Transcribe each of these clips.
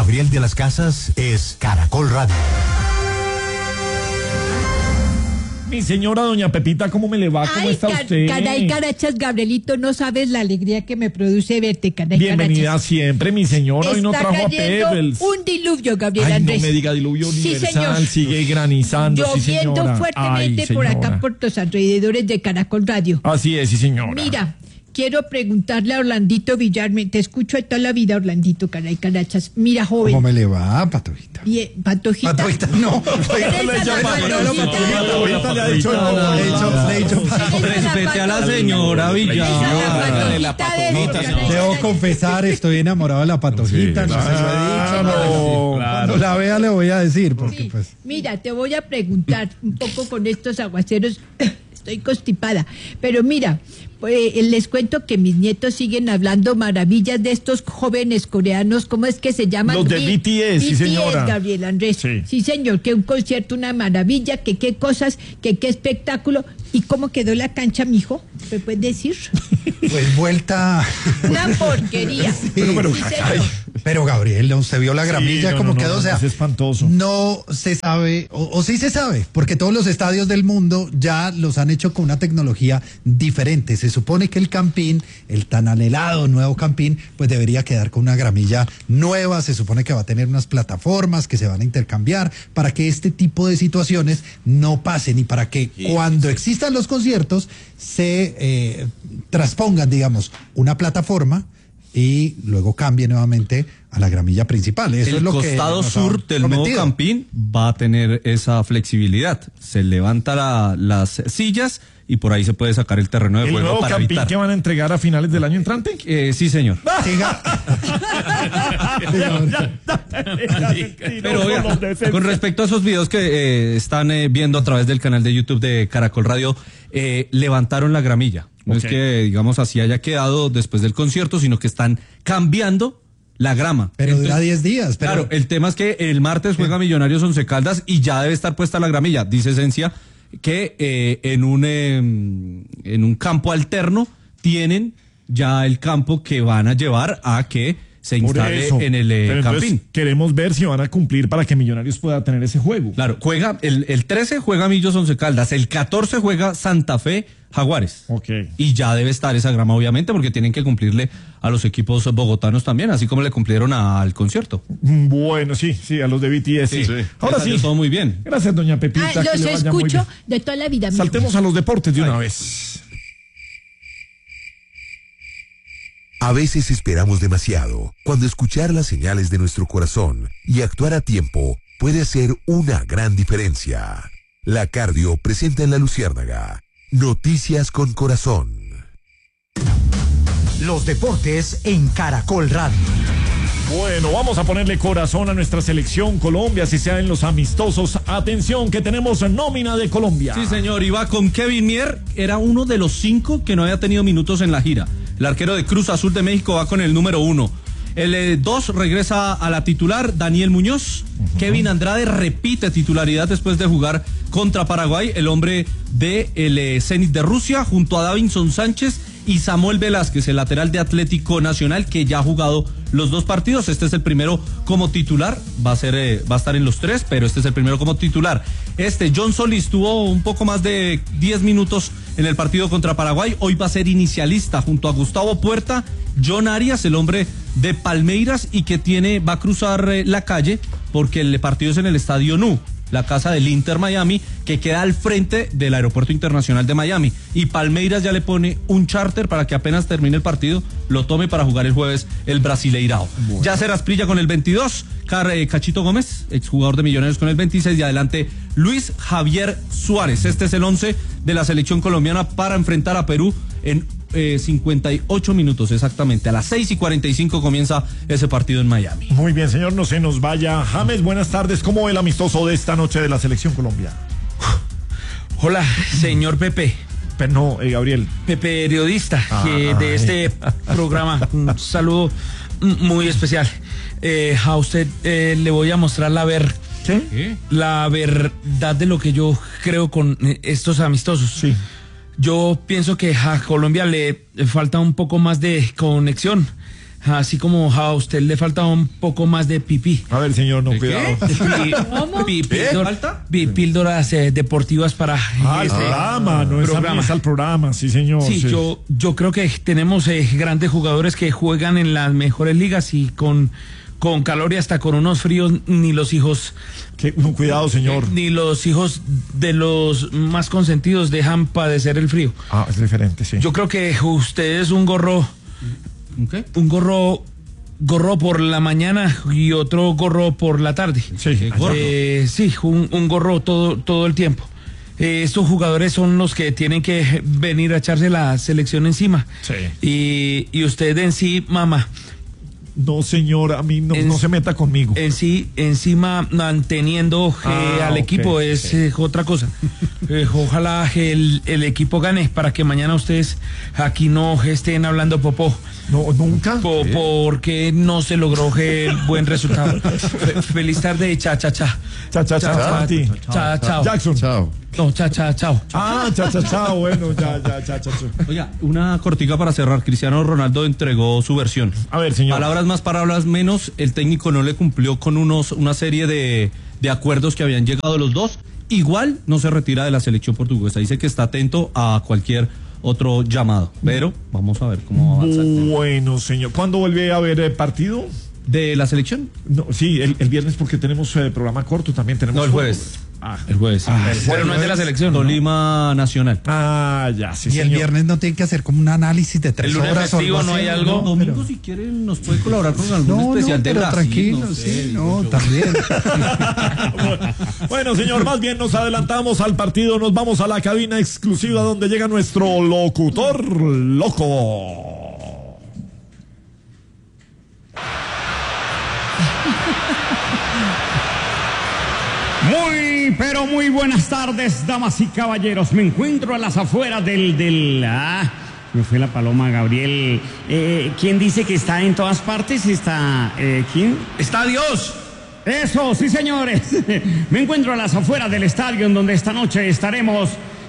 Gabriel de las Casas es Caracol Radio. Mi señora doña Pepita, ¿cómo me le va? ¿Cómo está usted? Caray, carachas, Gabrielito, no sabes la alegría que me produce verte, caray, Bienvenida carachas. siempre, mi señora. Hoy no trajo a Pebbles. Un diluvio, Gabriel Ay, Andrés. no me diga diluvio universal, Sí, señor. sigue granizando, sí, Lloviendo señora. fuertemente Ay, por señora. acá, por los alrededores de Caracol Radio. Así es, sí, señora. Mira, quiero preguntarle a Orlandito Villarme, te escucho de toda la vida, Orlandito, caray, carachas. Mira, joven. ¿Cómo me le va, Patojita? Bien, Patojita. Patojita, no. Respete a la señora Villar. Debo confesar, estoy enamorado de la Patojita. No se lo he dicho. Cuando la vea le voy a decir, porque Sí, pues... mira, te voy a preguntar un poco con estos aguaceros. Estoy constipada, pero mira, les cuento que mis nietos siguen hablando maravillas de estos jóvenes coreanos. ¿Cómo es que se llaman? Los de BTS, sí, señora. Gabriel Andrés. Sí, señor, que un concierto, una maravilla, que qué cosas, que qué espectáculo. ¿Y cómo quedó la cancha, mijo? ¿Me puedes decir? Pues vuelta... Una porquería. Sí, pero Gabriel, ¿no? ¿Usted vio la gramilla como quedó? O sea, es espantoso. no se sabe, o sí se sabe, porque todos los estadios del mundo ya los han hecho con una tecnología diferente. Se supone que el Campín, el tan anhelado nuevo Campín, pues debería quedar con una gramilla nueva. Se supone que va a tener unas plataformas que se van a intercambiar para que este tipo de situaciones no pasen y para que cuando existan los conciertos se transpongan, digamos, una plataforma y luego cambie nuevamente a la gramilla principal. Eso es lo que el costado sur del nuevo Campín va a tener esa flexibilidad. Se levanta las sillas y por ahí se puede sacar el terreno de ¿El juego nuevo para Campín evitar. que van a entregar a finales del año entrante? Sí, señor. Pero oiga, con respecto a esos videos que están viendo a través del canal de YouTube de Caracol Radio, levantaron la gramilla. No es que, digamos, así haya quedado después del concierto, sino que están cambiando la grama. Pero dura 10 días. Pero... Claro, el tema es que el martes juega Millonarios Once Caldas y ya debe estar puesta la gramilla. Dice Esencia que en un campo alterno tienen ya el campo que van a llevar a que se instale en el Campín. Queremos ver si van a cumplir para que Millonarios pueda tener ese juego. Claro, juega el 13 juega Millos Once Caldas, el 14 juega Santa Fe Jaguares. Y ya debe estar esa grama, obviamente, porque tienen que cumplirle a los equipos bogotanos también, así como le cumplieron al concierto. Bueno, sí, a los de BTS. Sí. Ahora sí. Todo muy bien. Gracias, doña Pepita. Los escucho de toda la vida. Saltemos a los deportes de una vez. A veces esperamos demasiado, cuando escuchar las señales de nuestro corazón y actuar a tiempo puede hacer una gran diferencia. La Cardio presenta en La Luciérnaga Noticias con Corazón. Los deportes en Caracol Radio. Bueno, vamos a ponerle corazón a nuestra selección Colombia, si sea en los amistosos. Atención, que tenemos nómina de Colombia. Sí, señor, y va con Kevin Mier, era uno de los 5 que no había tenido minutos en la gira. El arquero de Cruz Azul de México va con el número 1. El 2 regresa a la titular, Daniel Muñoz. Kevin Andrade repite titularidad después de jugar contra Paraguay, el hombre del Zenit de Rusia, junto a Davinson Sánchez y Samuel Velázquez, el lateral de Atlético Nacional, que ya ha jugado los 2 partidos. Este es el primero como titular, va a estar en los 3, pero este es el primero como titular. John Solís tuvo un poco más de 10 minutos en el partido contra Paraguay. Hoy va a ser inicialista junto a Gustavo Puerta, John Arias, el hombre de Palmeiras, y que va a cruzar la calle porque el partido es en el Estadio NU, la casa del Inter Miami, que queda al frente del Aeropuerto Internacional de Miami. Y Palmeiras ya le pone un charter para que apenas termine el partido lo tome para jugar el jueves el Brasileirao. Bueno. Yacer Asprilla con el 22, Cachito Gómez, exjugador de Millonarios, con el 26, y adelante Luis Javier Suárez. Este es el 11 de la selección colombiana para enfrentar a Perú en 58 minutos exactamente. A las 6:45 comienza ese partido en Miami. Muy bien, señor, no se nos vaya. James, buenas tardes. ¿Cómo ve el amistoso de esta noche de la selección Colombia? Hola, señor Pepe. No, Gabriel. Pepe, periodista de este programa. Un saludo muy especial. A usted le voy a mostrar la verdad de lo que yo creo con estos amistosos. Sí. Yo pienso que a Colombia le falta un poco más de conexión. así como a usted le falta un poco más de pipí. A ver, señor, no, cuidado. Píldoras deportivas para El programa, no es al programa, sí, señor. Sí, yo creo que tenemos grandes jugadores que juegan en las mejores ligas y con calor y hasta con unos fríos, ni los hijos... Cuidado, señor. Ni los hijos de los más consentidos dejan padecer el frío. Es diferente, sí. Yo creo que usted es un gorro... ¿Qué? Un gorro por la mañana y otro gorro por la tarde. Sí, gorro. Sí, un gorro todo el tiempo. Estos jugadores son los que tienen que venir a echarse la selección encima. Sí. Y usted en sí, mamá... No, señor, a mí no se meta conmigo. Encima manteniendo al equipo es otra cosa. Ojalá el equipo gane para que mañana ustedes aquí no estén hablando popó. No, nunca. Porque no se logró el buen resultado. Feliz tarde, chao. Chao. Jackson. Chao. No, chao. Chao, bueno, ya. Oiga, una cortica para cerrar. Cristiano Ronaldo entregó su versión. A ver, señor. Palabras más, palabras menos. El técnico no le cumplió con una serie de acuerdos que habían llegado los dos. Igual no se retira de la selección portuguesa. Dice que está atento a cualquier otro llamado. Pero vamos a ver cómo avanza el tema. Bueno, señor. ¿Cuándo vuelve a haber partido? ¿De la selección? No, sí, el viernes porque tenemos programa corto también. Tenemos el jueves. El jueves. Pero no es de la selección. Tolima Nacional. Ya, sí, y el viernes no tienen que hacer como un análisis de 3 horas. El lunes festivo no hay algo. Domingo, si quieren, nos puede colaborar con algún especial de Brasil. Tranquilo, también. Bueno, señor, más bien nos adelantamos al partido. Nos vamos a la cabina exclusiva donde llega nuestro locutor loco. Pero muy buenas tardes, damas y caballeros. Me encuentro a las afueras me fue la paloma, Gabriel. ¿Quién dice que está en todas partes? ¿Quién? ¡Está Dios! Eso, sí, señores. Me encuentro a las afueras del estadio en donde esta noche estaremos.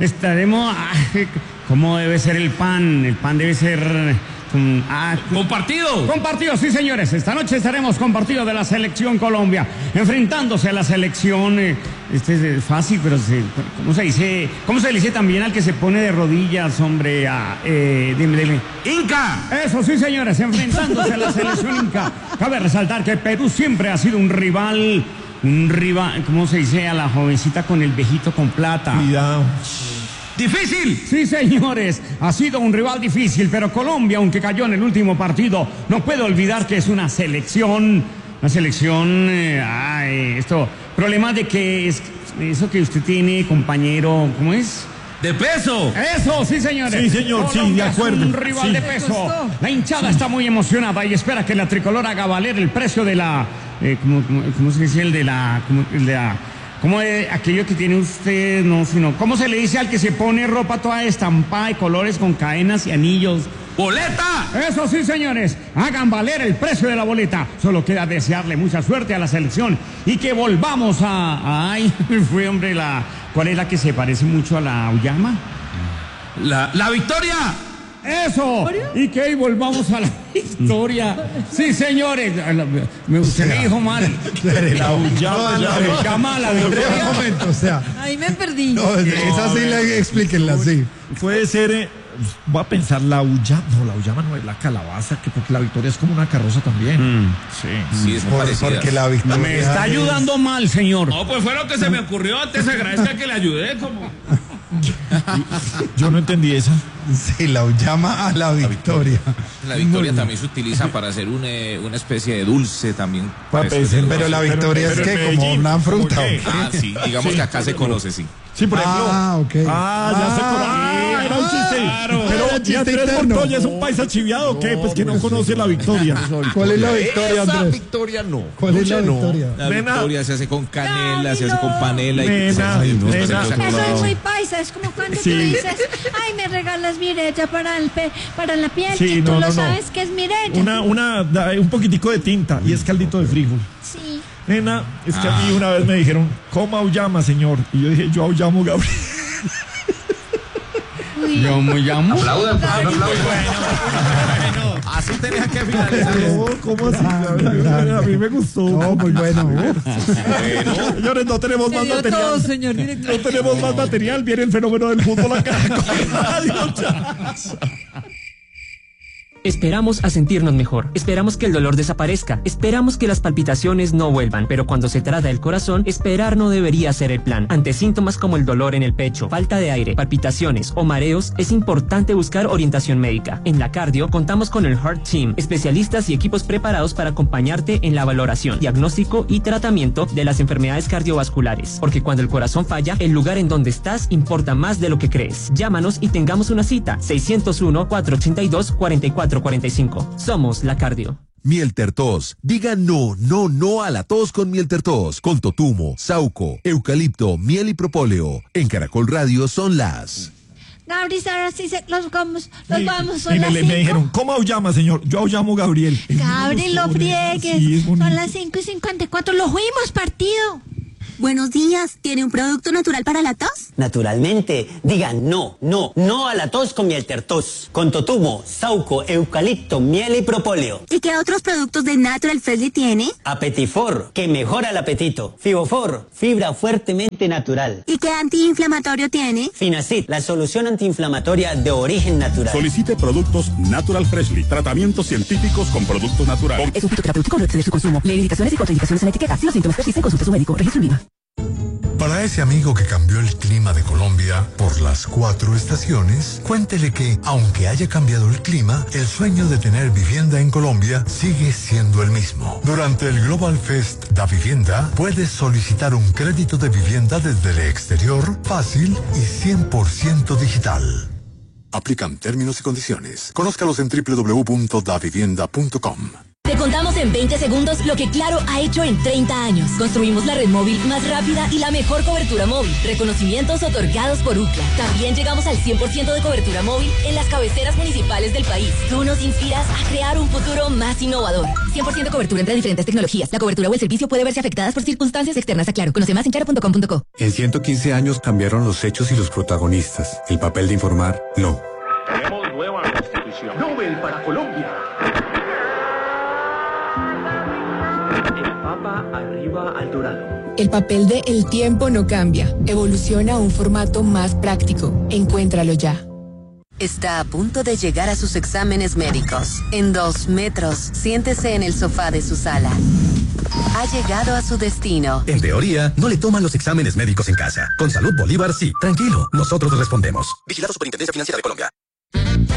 ¿Cómo debe ser el pan? El pan debe ser... ¿Compartido? Compartido, sí, señores. Esta noche estaremos compartido de la selección Colombia, enfrentándose a la selección. Este es fácil, pero ¿cómo se dice? ¿Cómo se le dice también al que se pone de rodillas, hombre? Dime. ¡Inca! Eso, sí, señores, enfrentándose a la selección Inca. Cabe resaltar que Perú siempre ha sido un rival, ¿cómo se dice? A la jovencita con el viejito con plata. Cuidado. ¡Difícil! Sí, señores, ha sido un rival difícil, pero Colombia, aunque cayó en el último partido, no puede olvidar que es una selección, problema de que es eso que usted tiene, compañero, ¿cómo es? ¡De peso! Eso, sí, señores. Sí, señor, Colombia de acuerdo. Es un rival de peso. La hinchada está muy emocionada y espera que la tricolor haga valer el precio de la, ¿cómo se dice? ¿Cómo es aquello que tiene usted? ¿Cómo se le dice al que se pone ropa toda estampada de colores con cadenas y anillos? ¡Boleta! Eso sí, señores, hagan valer el precio de la boleta. Solo queda desearle mucha suerte a la selección y que volvamos ¿cuál es la que se parece mucho a la Auyama? ¡La victoria! ¡Eso! Y que volvamos a la historia. Sí, señores. Usted me dijo mal. La Auyama, la victoria. Un momento, Ahí me perdí. No, esa sí, explíquenla, sí. Puede ser, voy a pensar, la Auyama no es la calabaza, porque la victoria es como una carroza también. Sí, es parecida. Porque la victoria Me está ayudando mal, señor. No, pues fue lo que se me ocurrió. Antes agradezca que le ayudé, como... Yo no entendí esa. Sí, la llama a la victoria. La victoria también se utiliza para hacer una especie de dulce también. Pero la victoria es que como una fruta. Sí, digamos que acá se conoce, sí. Sí, por ejemplo. Ok. Ya se conoce. Era un chiste. Claro. Pero Era chiste Andrés interno. Montoya es un paisa chiviado, ¿o qué? Pues que no conoce la victoria. ¿Cuál es la victoria, Esa Andrés? victoria no. ¿Cuál es la Dulce no. victoria? La Nena. victoria se hace con canela, se hace con panela. Nena, nena. Eso es muy paisa, es como cuando Sí. tú dices, ay, me regalas mirella para la piel, Sí, y tú no, lo no. sabes que es mirella. Un poquitico de tinta y es caldito de frijol. Sí. Nena, es que a mí una vez me dijeron, coma auyama, señor. Y yo dije, yo auyamo, Gabriel. Uy. Yo me llamo. Así tenía que finalizar. No, ¿cómo así? A mí me gustó. No, muy bueno. Señores, no tenemos más material. todo, señor director. No tenemos más material. Viene el fenómeno del fútbol acá. Esperamos a sentirnos mejor, esperamos que el dolor desaparezca, esperamos que las palpitaciones no vuelvan, pero cuando se trata del corazón, esperar no debería ser el plan. Ante síntomas como el dolor en el pecho, falta de aire, palpitaciones o mareos, es importante buscar orientación médica. En la Cardio contamos con el Heart Team, especialistas y equipos preparados para acompañarte en la valoración, diagnóstico y tratamiento de las enfermedades cardiovasculares, porque cuando el corazón falla, el lugar en donde estás importa más de lo que crees. Llámanos y tengamos una cita, 601-482-4445. Somos la Cardio. Miel Tertos. Diga no a la tos con Miel Tertos. Con totumo, sauco, eucalipto, miel y propóleo. En Caracol Radio son las... Gabriel, ahora sí los vamos, son Y las me 5. dijeron, ¿cómo llama, señor? Yo llamo Gabriel. Gabriel, no friegues. Sí, Son las 5:54, lo fuimos partido. Buenos días, ¿tiene un producto natural para la tos? Naturalmente, digan no a la tos con Miel Tertos, con totumo, sauco, eucalipto, miel y propóleo. ¿Y qué otros productos de Natural Freshly tiene? Apetifor, que mejora el apetito. Fibofor, fibra fuertemente natural. ¿Y qué antiinflamatorio tiene? Finacid, la solución antiinflamatoria de origen natural. Solicite productos Natural Freshly, tratamientos científicos con productos naturales. Es un fitoterapéutico, no exceder su consumo. Lee indicaciones y contraindicaciones en la etiqueta. Si los síntomas persisten, consulte a su médico. Registro INVIMA. Para ese amigo que cambió el clima de Colombia por las 4 estaciones, cuéntele que, aunque haya cambiado el clima, el sueño de tener vivienda en Colombia sigue siendo el mismo. Durante el Global Fest Da Vivienda, puedes solicitar un crédito de vivienda desde el exterior, fácil y 100% digital. Aplican términos y condiciones. Conózcalos en www.davivienda.com. Te contamos en 20 segundos lo que Claro ha hecho en 30 años. Construimos la red móvil más rápida y la mejor cobertura móvil. Reconocimientos otorgados por UCLA. También llegamos al 100% de cobertura móvil en las cabeceras municipales del país. Tú nos inspiras a crear un futuro más innovador. 100% cobertura entre diferentes tecnologías. La cobertura o el servicio puede verse afectadas por circunstancias externas a Claro. Conoce más en claro.com.co. En 115 años cambiaron los hechos y los protagonistas. El papel de informar, no. Tenemos nueva constitución. Nobel para Colombia. El Papa arriba al Dorado. El papel de El Tiempo no cambia. Evoluciona a un formato más práctico. Encuéntralo ya. Está a punto de llegar a sus exámenes médicos. En 2 metros, siéntese en el sofá de su sala. Ha llegado a su destino. En teoría, no le toman los exámenes médicos en casa. Con Salud Bolívar, sí. Tranquilo, nosotros respondemos. Vigilado Superintendencia Financiera de Colombia.